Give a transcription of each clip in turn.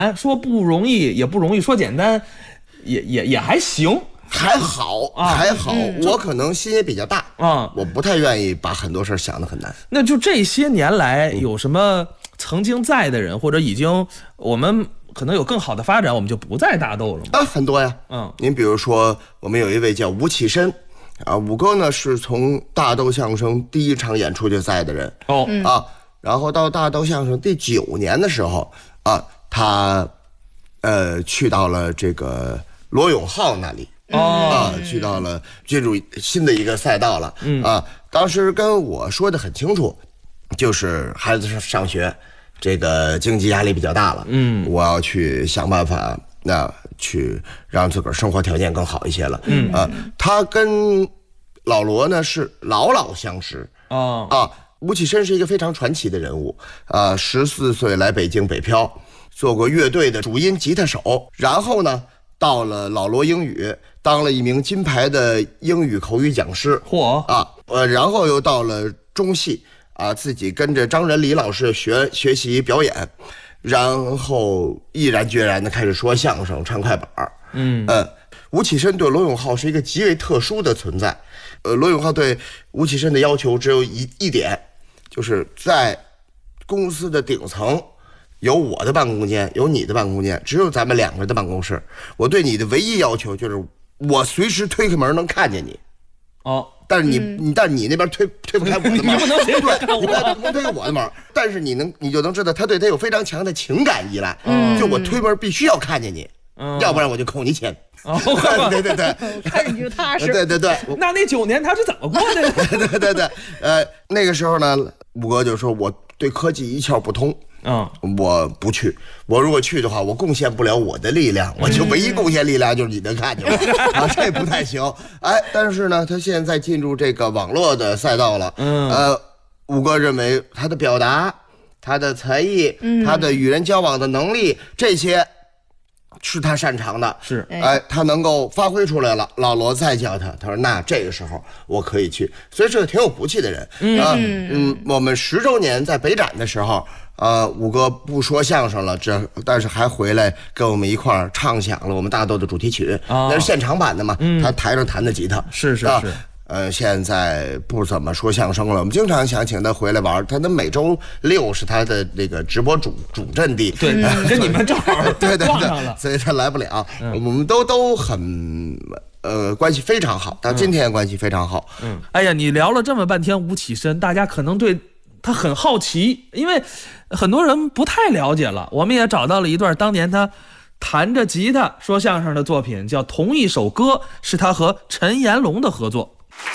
说不容易也不容易，说简单也还行。 还好啊，还好，我可能心也比较大啊，我不太愿意把很多事想得很难。 那就这些年来，有什么曾经在的人，或者已经我们可能有更好的发展，我们就不在大豆了吗？ 啊，很多呀。您比如说，我们有一位叫吴启深，啊，武哥呢是从大豆相声第一场演出就在的人啊，然后到大豆相声第9年的时候啊，他去到了这个罗永浩那里。去到了进入新的一个赛道了。当时跟我说的很清楚，就是孩子上学，这个经济压力比较大了。我要去想办法，去让自个儿生活条件更好一些了。他跟老罗呢是老相识。吴启深是一个非常传奇的人物。14岁来北京北漂，做过乐队的主音吉他手，然后呢到了老罗英语，当了一名金牌的英语口语讲师。然后又到了中戏啊，自己跟着张仁礼老师学习表演，然后毅然决然的开始说相声、唱快板。吴启深对罗永浩是一个极为特殊的存在。罗永浩对吴启深的要求只有一点，就是在公司的顶层。有我的办公空间，有你的办公空间，只有咱们2个人的办公室。我对你的唯一要求就是，我随时推开门能看见你。但是你那边推不开我的门， 你不能随时看我， 你不能推开我的门。但是你就能知道他对他有非常强的情感依赖。就我推门必须要看见你，要不然我就扣你钱。对， 看着你就踏实。 对。 那9年他是怎么过的？ 对，那个时候呢，武哥就说我对科技一窍不通。我不去。我如果去的话，我贡献不了我的力量，我就唯一贡献力量就是你能看见我啊，这不太行。但是呢，他现在进入这个网络的赛道了。武哥认为他的表达、他的才艺、他的与人交往的能力，这些是他擅长的。是，他能够发挥出来了。老罗再叫他，他说那这个时候我可以去，所以是个挺有骨气的人。我们10周年在北展的时候。武哥不说相声了，但是还回来跟我们一块儿唱响了我们大豆的主题曲。那是现场版的嘛。他台上弹的吉他。 是。 现在不怎么说相声了，我们经常想请他回来玩。他的每周6是他的那个直播主阵地。 对，跟你们正好对撞上了， 所以他来不了。我们都很关系非常好，到今天关系非常好。 哎呀，你聊了这么半天吴启深，大家可能对他很好奇，因为很多人不太了解了。我们也找到了一段当年他弹着吉他说相声的作品，叫《同一首歌》，是他和陈延龙的合作。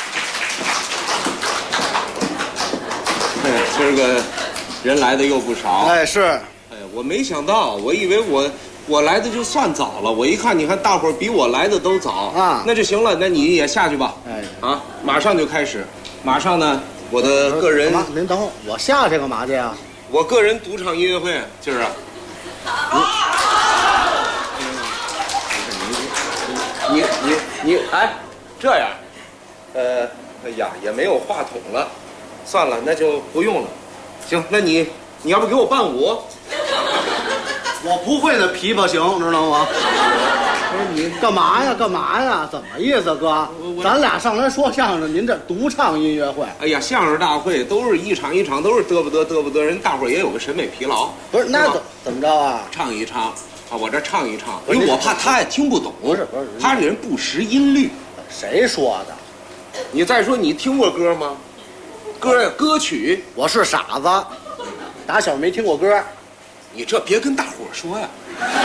今儿个人来的又不少。 是。 我没想到，我以为我来的就算早了。我一看，你看大伙儿比我来的都早啊，那就行了，那你也下去吧。马上就开始，马上呢。我的个人， 您等会儿，我下去干嘛去呀？ 我个人独唱音乐会，今儿你这样，哎呀，也没有话筒了，算了，那就不用了。行，那你要不给我伴舞？ 我不会那琵琶行，知道吗？不是你干嘛呀？怎么意思，哥？咱俩上来说相声，您这独唱音乐会？ 哎呀，相声大会都是一场一场都是嘚不得，人大伙儿也有个审美疲劳。 不是，那怎么着啊？ 唱一唱啊，我这唱一唱，因为我怕他也听不懂。不是，他这人不识音律。 谁说的？ 你再说，你听过歌吗？歌曲， 我是傻子，打小没听过歌。 你这别跟大伙儿说呀。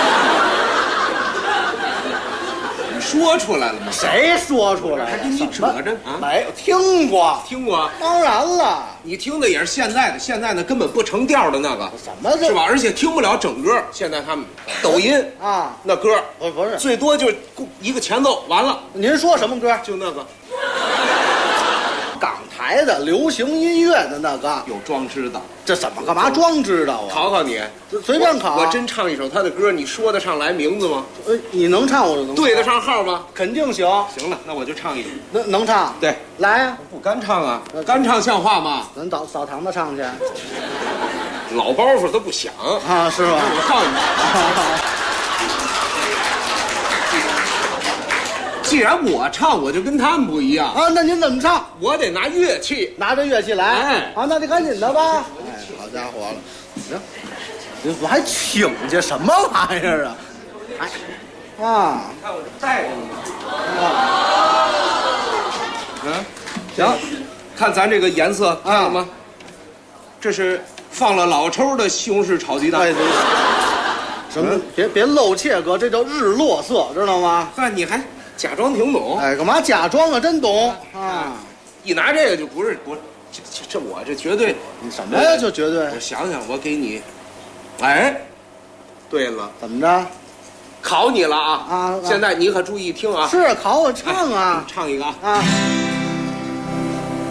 说出来了吗？ 谁说出来了？ 还给你扯着啊？ 没有听过，当然了， 你听的也是现在的，现在呢根本不成调的那个， 什么是吧？而且听不了整歌。现在他们抖音啊， 那歌不是， 最多就一个前奏完了。 您说什么歌？ 就那个港台的流行音乐的那个， 有装知道。 这怎么干嘛装知道啊？ 考你， 随便考。 我真唱一首他的歌，你说得上来名字吗？ 你能唱我就能唱。 对得上号吗？ 肯定行。 行了，那我就唱一首。 能唱？ 对， 来呀！ 不干唱啊，干唱像话吗？ 咱澡堂子唱去。 老包袱他不响啊，是吧？ 我告诉你，既然我唱，我就跟他们不一样啊。那您怎么唱？ 我得拿乐器， 拿着乐器来。 哎， 啊，那就赶紧的吧。哎，好家伙了，行，我还请去什么玩意儿啊？哎，啊， 你看我这带着你。行，看咱这个颜色看了吗？这是放了老抽的西红柿炒鸡蛋。 什么？别露怯，哥，这叫日落色，知道吗？ 看你还假装挺懂。 哎，干嘛假装啊？真懂啊！ 一拿这个就不是，这我这绝对。 你什么呀？就绝对？ 我想想，我给你。哎，对了， 怎么着？ 考你了啊！现在你可注意听啊！ 是考我唱啊！ 唱一个啊！ 啊！